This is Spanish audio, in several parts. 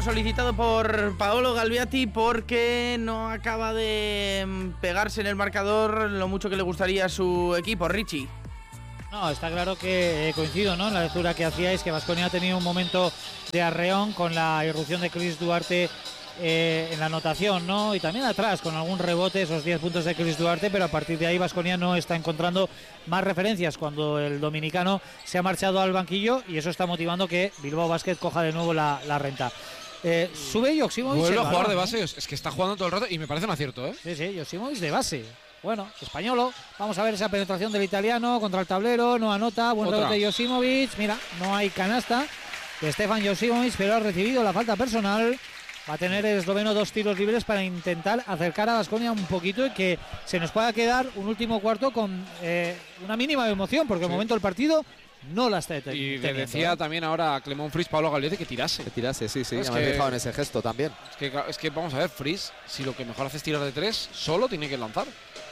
Solicitado por Paolo Galviati porque no acaba de pegarse en el marcador lo mucho que le gustaría a su equipo, Richie. No, está claro que coincido, ¿no?, en la lectura que hacíais, que Baskonia ha tenido un momento de arreón con la irrupción de Chris Duarte en la anotación, ¿no? Y también atrás con algún rebote, esos 10 puntos de Chris Duarte, pero a partir de ahí Baskonia no está encontrando más referencias cuando el dominicano se ha marchado al banquillo, y eso está motivando que Bilbao Basket coja de nuevo la renta. Sube Joksimovic. Vuelve a jugar de base, es que está jugando todo el rato y me parece un acierto, ¿eh? Sí, Joksimovic de base. Bueno, Españolo, vamos a ver esa penetración del italiano contra el tablero, no anota, buen rebote de Joksimovic, mira, no hay canasta de Stefan Joksimovic, pero ha recibido la falta personal. Va a tener el esloveno 2 tiros libres para intentar acercar a Baskonia un poquito y que se nos pueda quedar un último cuarto con una mínima emoción, porque de momento el partido no la está teniendo. Y le decía también ahora a Clement Fries, Pablo Galviati, que tirase. Sí, Es ya me he fijado en ese gesto también. Es que vamos a ver, Fries, si lo que mejor hace es tirar de 3, solo tiene que lanzar.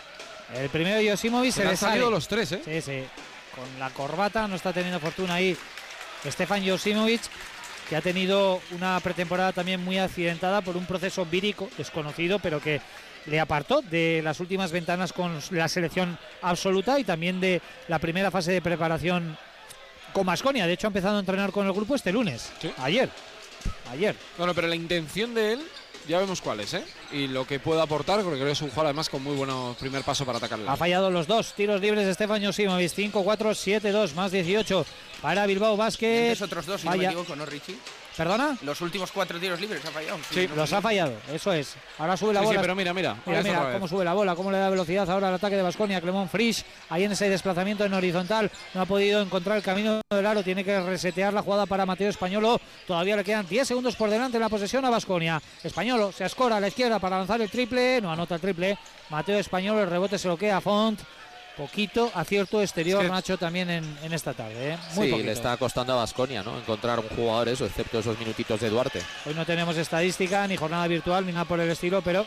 El primero de Joksimovic se le salido sale. los 3, ¿eh? Sí. Con la corbata no está teniendo fortuna ahí Stefan Joksimovic, que ha tenido una pretemporada también muy accidentada por un proceso vírico desconocido, pero que le apartó de las últimas ventanas con la selección absoluta y también de la primera fase de preparación con Baskonia. De hecho, ha empezado a entrenar con el grupo este lunes. ¿Sí? Ayer. Bueno, pero la intención de él, ya vemos cuál es, ¿eh? Y lo que puede aportar, porque creo que es un jugador además con muy buen primer paso para atacar. Ha fallado los 2 tiros libres de Stefan Joksimovic. 5-4-7-2, más 18 para Bilbao Basket. Los otros dos, si no me equivoco, ¿no, Richie? ¿Perdona? Los últimos 4 tiros libres ha fallado. Sí, no los ha fallado, eso es. Ahora sube la bola. Sí, pero mira cómo sube la bola, cómo le da velocidad ahora al ataque de Baskonia. Clement Fries, ahí en ese desplazamiento en horizontal, no ha podido encontrar el camino del aro. Tiene que resetear la jugada para Mateo Españolo. Todavía le quedan 10 segundos por delante en la posesión a Baskonia. Españolo se ascora a la izquierda para lanzar el triple. No anota el triple. Mateo Españolo, el rebote se lo queda a Font. Poquito acierto exterior, Nacho, también en esta tarde, ¿eh? Muy poquito. Le está costando a Baskonia, ¿no?, encontrar un jugador eso, excepto esos minutitos de Duarte. Hoy no tenemos estadística, ni jornada virtual, ni nada por el estilo, pero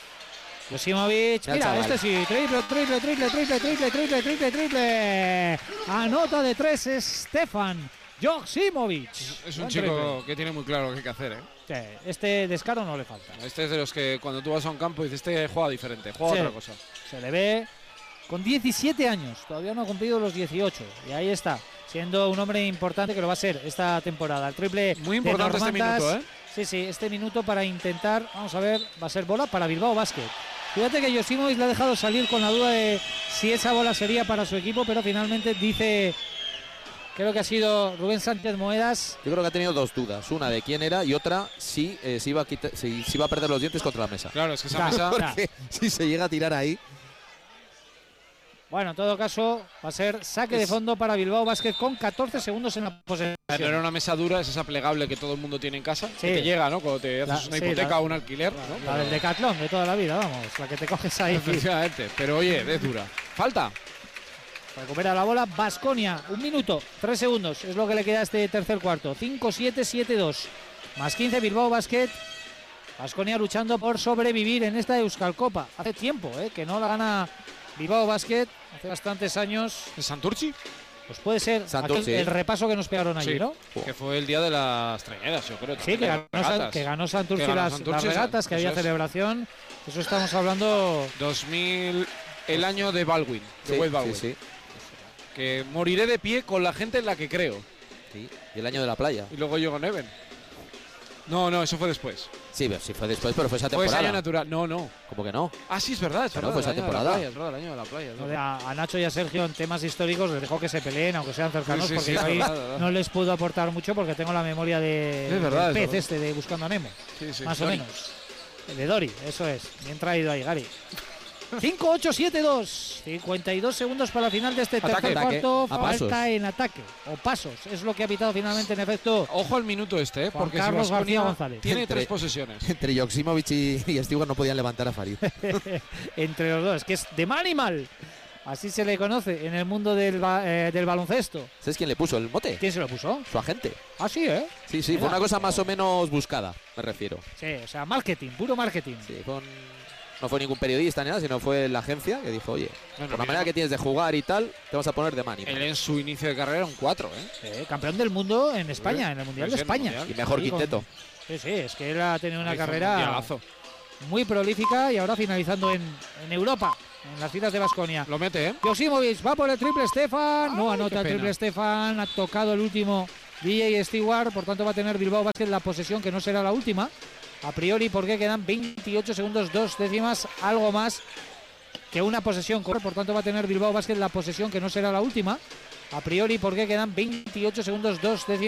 Joksimovic, mira, este sí, triple. Anota de 3 Stefan Joksimovic. Es un chico que tiene muy claro lo que hay que hacer, ¿eh? Sí, este descaro no le falta. Este es de los que cuando tú vas a un campo dices, este juega diferente, juega otra cosa. Se le ve con 17 años, todavía no ha cumplido los 18, y ahí está, siendo un hombre importante que lo va a ser esta temporada. El triple muy importante este minuto, ¿eh? Sí, este minuto para intentar, vamos a ver, va a ser bola para Bilbao Basket. Fíjate que Joksimovic le ha dejado salir con la duda de si esa bola sería para su equipo, pero finalmente dice, creo que ha sido Rubén Sánchez Moedas. Yo creo que ha tenido 2 dudas, una de quién era y otra si iba a perder los dientes contra la mesa. Claro, es que esa mesa, porque si se llega a tirar ahí. Bueno, en todo caso, va a ser saque de fondo para Bilbao Basket con 14 segundos en la posesión. Pero era una mesa dura, es esa plegable que todo el mundo tiene en casa, Sí. que te llega, ¿no? Cuando te haces una hipoteca o un alquiler. La del Decathlon de toda la vida, vamos, la que te coges ahí. Efectivamente, pero oye, es dura. Falta. Recupera la bola Baskonia, 1 minuto, 3 segundos, es lo que le queda a este tercer cuarto. 5-7-7-2, más 15 Bilbao Basket. Baskonia luchando por sobrevivir en esta Euskalcopa. Hace tiempo que no la gana Bilbao Basket, hace bastantes años. ¿Es Santurchi? Pues puede ser el repaso que nos pegaron allí, ¿no? Que fue el día de las treñeras, yo creo. Sí, que ganó Santurchi las regatas, que había celebración. Eso estamos hablando. 2000, el año de Baldwin, de Wade Baldwin. Sí. Que moriré de pie con la gente en la que creo. Sí, y el año de la playa. Y luego llegó Neven. No, eso fue después. Sí, fue después, pero fue esa temporada. Fue ese año natural. No. ¿Cómo que no? Ah, sí, es verdad. Pero fue esa temporada. Es verdad, el año de la playa. A Nacho y a Sergio en temas históricos les dejo que se peleen, aunque sean cercanos, porque sí, ahí verdad. no les puedo aportar mucho porque tengo la memoria del pez este de Buscando a Nemo. Sí, más Dory. O menos. El de Dory, eso es. Bien traído ahí, Gary. 5-8-7-2. 52 segundos para el final de este tercer cuarto. Falta en ataque. O pasos. Es lo que ha pitado finalmente, en efecto. Ojo al minuto este, porque Carlos si García González tiene 3 posesiones. Entre Joksimovic y Stewart no podían levantar a Farid. Entre los dos, que es de mal y mal. Así se le conoce en el mundo del baloncesto. ¿Sabes quién le puso el mote? ¿Quién se lo puso? Su agente. Ah, sí, ¿eh? Sí, fue una cosa más o menos buscada, me refiero. Sí, o sea, marketing, puro marketing. Sí, no fue ningún periodista ni nada, sino fue la agencia que dijo, oye, por la manera que tienes de jugar y tal, te vas a poner de mani. Él en su inicio de carrera era un 4, campeón del mundo en España, en el Mundial de España. Y mejor quinteto. Sí, es que él ha tenido una carrera mundialazo. muy prolífica y ahora finalizando en Europa, en las filas de Baskonia. Lo mete, ¿eh? Joksimovic va por el triple Stefan, no anota el triple Stefan, ha tocado el último DJ Stewart, por tanto va a tener Bilbao Basket la posesión, que no será la última, a priori, porque quedan 28 segundos, 2 décimas, algo más que una posesión, por tanto va a tener Bilbao Basket la posesión, que no será la última, a priori, porque quedan 28 segundos, 2 décimas.